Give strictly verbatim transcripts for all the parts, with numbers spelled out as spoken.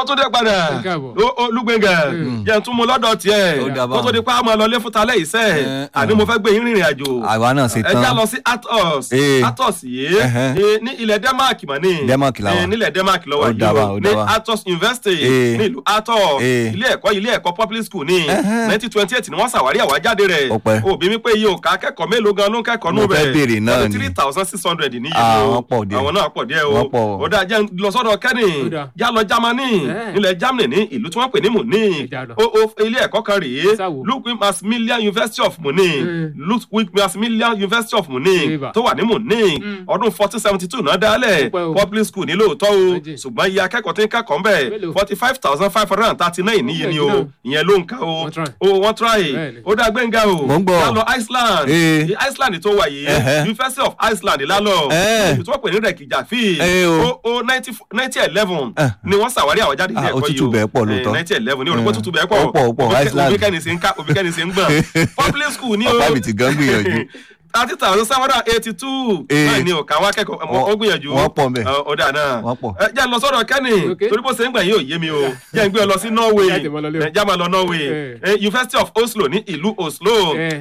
tún dé padà Olúgbéngà jẹ́ tún mú lọ́dọ̀ tiẹ̀ kó tó di pa àmọ́ lọlé fún talẹ́ iṣẹ́ àní mo fẹ́ gbé yín rìnrìn àjò àwa náà ṣe tán ẹ já lọ sí Athos Athos yìí ní ilẹ̀ Denmark mà ní nílẹ̀ Denmark lọ́wọ́ yìí o ní Athos University ní ìlú Athos ilé ẹ̀kọ́ ilé ẹ̀kọ́ public school ní nineteen twenty eight ni wọ́n ṣàwárí àwájáde rẹ̀ òbí mi pé iye òǹkà akẹ́kọ̀ọ́ mélòó gan ló ń kẹ́kọ̀ọ́ nù bẹ̀ three thousand six hundred níye o àwọn náà pọ̀ díẹ̀ o ó dáa jẹ́ lọ sọ́dọ̀ kẹ́ni já lọ Germany nílẹ̀ Germany ní ìlú tí wọ́n pè ní Munich o ilé ẹ̀kọ́ kan rèé Ludwig Maximilian University of Munich Ludwig Maximilian University of Munich tó wà ní Munich ọdún fourteen seventy two náà dálẹ̀ public school ní lóòótọ́ o ṣùgbọ́n iye akẹ́kọ̀ọ́ tí ń kẹ́kọ̀ọ́ ń bẹ̀ forty five thousand five hundred and thirty nine níye ni o ìyẹn ló ń ka o o wọ́n try ó dá Gbénga o lálọ Iceland Iceland tó wà yìí University of Iceland lálọ ìlú tí wọ́n pè ní Reykjavik o nineteen eleven ni wọ́n ṣàwárí àwọn jáde ilé ẹ̀kọ́ yìí o nineteen eleven ní olùkọ́ tuntun bẹ́ẹ̀ pọ̀ obìkẹ́ni sí ń ká obìkẹ́ni sí ń gbọ̀n public school ní o ọ̀pá mi ti gan gbìyànjú thirty thousand seven hundred eighty two báyìí ni òkà wá kẹ́kọ̀ọ́ ó gbìyànjú wọ́n pọ̀ mẹ́ ọ̀dà náà jẹ́ lọ sọ́dọ̀ kẹ́ni torí bó ṣe ń gbà yín ò yé mi o jẹ́ ń gbé ọ lọ sí Norway jẹ́ máa lọ Norway University of Oslo ní ìlú Oslo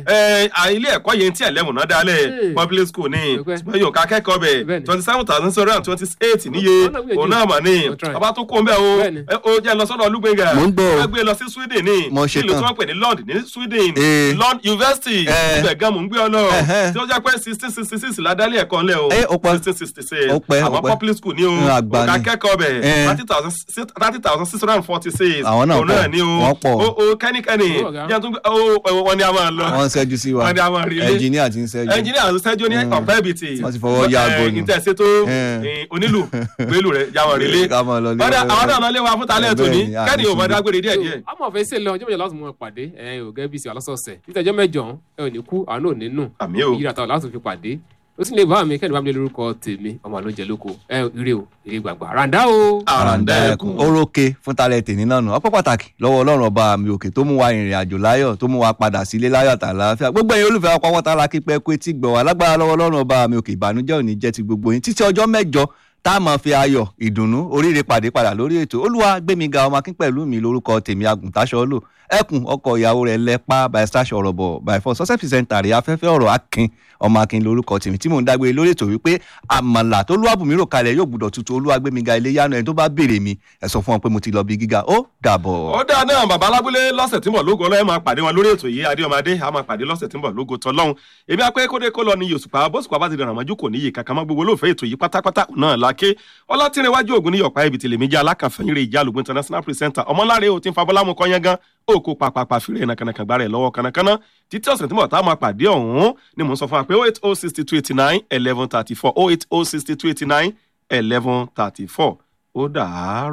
ilé ẹ̀kọ́ yẹn tí ẹ̀lẹ́wọ̀n náà dálẹ̀ public school ní ṣùgbọ́n yóò ká kẹ́kọ̀ọ́ bẹ̀ twenty seven thousand seven hundred twenty eight níye òun náà mà ní ọba tó kó ń bẹ́ o jẹ́ lọ sọ́dọ̀ Olúgbéngà wọ́n gbé lọ sí Sweden ní ìlú tí wọ́n pè ní Lund ní Sweden Lund University ibẹ̀ gan mò ń gbé ọ lọ tí ó jẹ́ pé sixteen sixty six ládàlí ẹ̀kọ́ ńlẹ̀ o sixteen sixty six àwọn public school ní o ọ̀gá kẹ́kọ̀ọ́ bẹ̀ thirty thousand six hundred and forty six àwọn náà pọ̀ o kẹ́nikẹ́ni wọ́n ní a máa lọ wọ́n ṣẹ́jú sí wa ẹnjìníà ti ń ṣẹ́jú ẹnjìníà ti ṣẹ́jú ní ọ̀pẹ́ ibìtì wọ́n ti fọwọ́ yá agbóni ìtẹ̀sí tó onílù gbélù rẹ̀ jáwọ̀ rélé àwọn náà lọ lé wa fún talẹ̀ tó ní kẹ́ni ò mọ̀ dágbére díẹ̀ díẹ̀. àmọ́ ọ̀fẹ́ sí lọ ọjọ́ mẹ́jọ láti mú ẹ pàdé ẹ̀ ò gẹ́ bí sí alọ́sọ̀ọ̀sẹ̀ títẹ̀jọ́ mẹ́jọ ẹ ò ní kú àwọn náà nínú yíra táwọn láti fi pàdé ó sì lè bá mi kẹ́ni bá mi lé lórúkọ tèmi ọmọ àlóúnjẹ lóko ẹ ire o ire gbàgbà àràǹdá o. àràǹdá ẹkùn. orókè fún talẹ̀ tèmi náà nù ọpẹ́ pàtàkì lọ́wọ́ Ọlọ́run ọba mi òkè tó mú wa ìrìn àjò láyọ̀ tó mú wa padà sílé láyọ̀ àtàlàáfíà gbogbo ẹ̀yin olùfẹ́ wa pàwọ́ta la kí pẹ́ kó etí gbọ̀ wá lágbára lọ́wọ́ Ọlọ́run ọba mi òkè ìbànújẹ́ ò ní jẹ́ ti gbogbo yín títí ọjọ́ mẹ́jọ tá a máa fi ayọ̀ ìdùnnú oríire pàdé padà lórí ètò Olúwagbémiga ọmọ akín pẹ̀lú mi lórúkọ tèmi Àgùntàṣọ́ lò ẹkùn ọkọ ìyàwó rẹ̀ lẹ́pà by stash ọ̀rọ̀ bọ̀ by four success presenter rẹ̀ afẹ́fẹ́ ọ̀rọ̀ akin ọmọ akin lórúkọ tèmi tí mò ń dágbére lórí ètò wípé àmàlà tó lúwàbùnmí rò kalẹ̀ yóò gbúdọ̀ tutù Olúwagbémiga ilé yánu ẹni tó bá béèrè mi ẹ sọ fún wọn pé mo ti lọ bí gíga ó dàbọ̀. ó dáa náà bàbá alábúlé lọ́sẹ̀ tí ń bọ̀ lógo ọlọ́yẹ̀ máa pàdé wọn lórí ètò yìí adéọmọdé a máa pàdé lọ́sẹ̀ tí ń bọ̀ lógo tọ́lọ́hún èmi apẹ́ kódé kó lọ ní Òṣùpá bóṣùpá bá ti dàrán mọ́jú kò níyì kankan mọ́ gbogbo olóòfẹ́ ètò yìí pátápátá náà láké ọlátìrìnwájú ògùn ní ọ̀pá ibi tìlẹ̀mí jẹ́ alákànfẹ́yìnrè ìjálùgbọ́n international presenter ọmọláre ò ti ń fa bọ́lámù kọ́yán gan òkú pàpàpà fìrè nàkànàkàn gbára ẹ̀ lọ́wọ́ kànàkànà títí ọ̀sẹ̀ tí mo ta máa pàdé ọ̀hún ni mò ń sọ fún wa pé oh eight oh sixty two eighty nine eleven thirty four oh eight oh sixty two eighty nine eleven thirty four ó dàárọ̀.